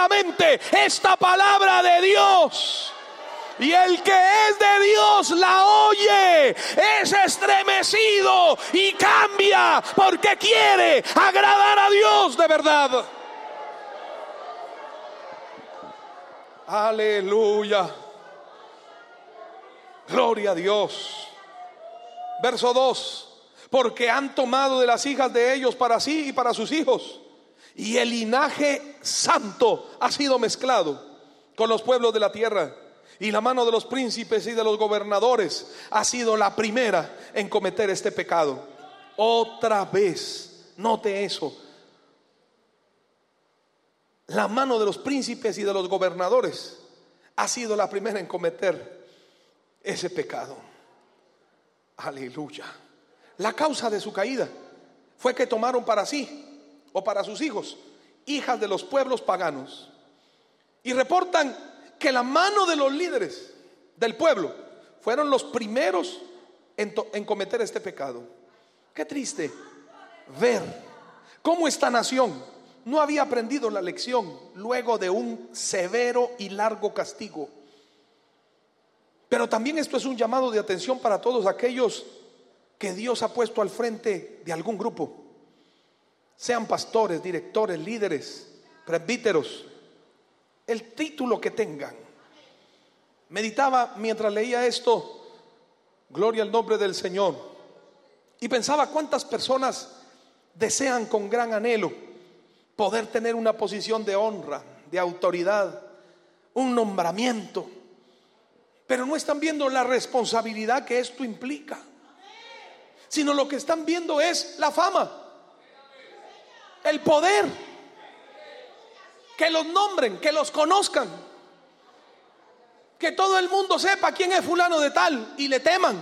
solamente esta palabra de Dios. Y el que es de Dios la oye, es estremecido y cambia porque quiere agradar a Dios de verdad. Aleluya. Gloria a Dios. Verso 2. Porque han tomado de las hijas de ellos para sí y para sus hijos, y el linaje santo ha sido mezclado con los pueblos de la tierra. Y la mano de los príncipes y de los gobernadores ha sido la primera en cometer este pecado. Otra vez, note eso. La mano de los príncipes y de los gobernadores ha sido la primera en cometer ese pecado. Aleluya. La causa de su caída fue que tomaron para sí o para sus hijos hijas de los pueblos paganos. Y reportan que la mano de los líderes del pueblo fueron los primeros en cometer este pecado. Qué triste ver cómo esta nación no había aprendido la lección luego de un severo y largo castigo. Pero también esto es un llamado de atención para todos aquellos que Dios ha puesto al frente de algún grupo, sean pastores, directores, líderes, presbíteros, el título que tengan. Meditaba mientras leía esto, gloria al nombre del Señor, y pensaba cuántas personas desean con gran anhelo poder tener una posición de honra, de autoridad, un nombramiento, pero no están viendo la responsabilidad que esto implica, sino lo que están viendo es la fama, el poder, que los nombren, que los conozcan, que todo el mundo sepa quién es fulano de tal y le teman.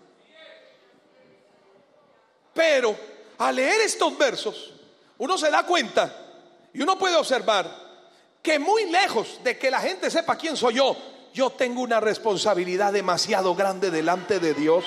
Pero al leer estos versos uno se da cuenta y uno puede observar que muy lejos de que la gente sepa quién soy yo tengo una responsabilidad demasiado grande delante de Dios.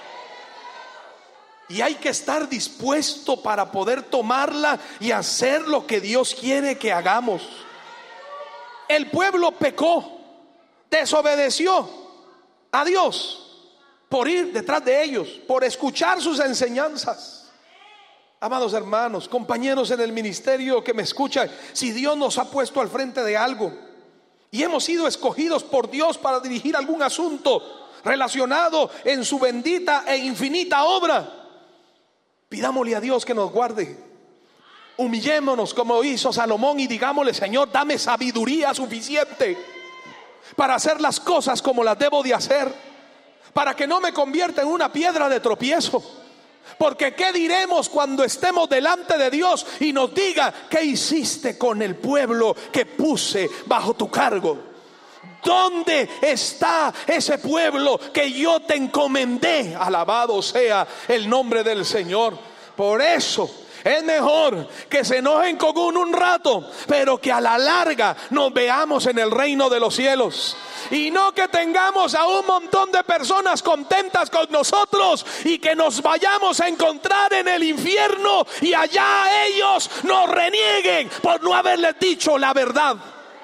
Y hay que estar dispuesto para poder tomarla y hacer lo que Dios quiere que hagamos. El pueblo pecó, desobedeció a Dios por ir detrás de ellos, por escuchar sus enseñanzas. Amados hermanos, compañeros en el ministerio que me escuchan, si Dios nos ha puesto al frente de algo y hemos sido escogidos por Dios para dirigir algún asunto relacionado en su bendita e infinita obra, pidámosle a Dios que nos guarde. Humillémonos como hizo Salomón y digámosle: Señor, dame sabiduría suficiente para hacer las cosas como las debo de hacer, para que no me convierta en una piedra de tropiezo. Porque ¿qué diremos cuando estemos delante de Dios y nos diga: ¿qué hiciste con el pueblo que puse bajo tu cargo? ¿Dónde está ese pueblo que yo te encomendé? Alabado sea el nombre del Señor. Por eso es mejor que se enojen con uno un rato, pero que a la larga nos veamos en el reino de los cielos. Y no que tengamos a un montón de personas contentas con nosotros y que nos vayamos a encontrar en el infierno y allá ellos nos renieguen por no haberles dicho la verdad.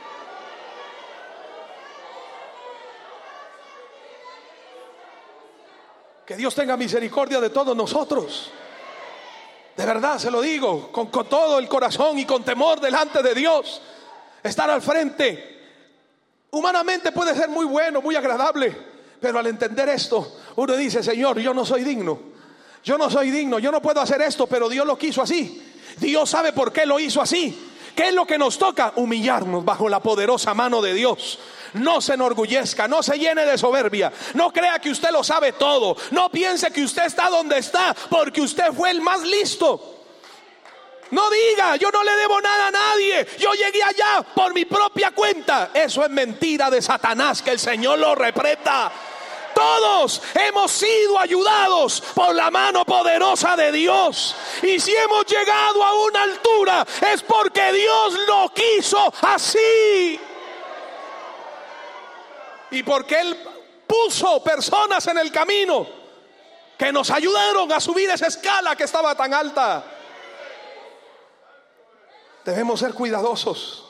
Que Dios tenga misericordia de todos nosotros. De verdad se lo digo, con todo el corazón y con temor delante de Dios. Estar al frente humanamente puede ser muy bueno, muy agradable, pero al entender esto uno dice: Señor, yo no soy digno, yo no puedo hacer esto, pero Dios lo quiso así. Dios sabe por qué lo hizo así. ¿Qué es lo que nos toca? Humillarnos bajo la poderosa mano de Dios. No se enorgullezca, no se llene de soberbia, no crea que usted lo sabe todo, no piense que usted está donde está porque usted fue el más listo. No diga: yo no le debo nada a nadie, yo llegué allá por mi propia cuenta. Eso es mentira de Satanás, que el Señor lo reprenda. Todos hemos sido ayudados por la mano poderosa de Dios. Y si hemos llegado a una altura es porque Dios lo quiso así. Y porque Él puso personas en el camino que nos ayudaron a subir esa escala que estaba tan alta. Debemos ser cuidadosos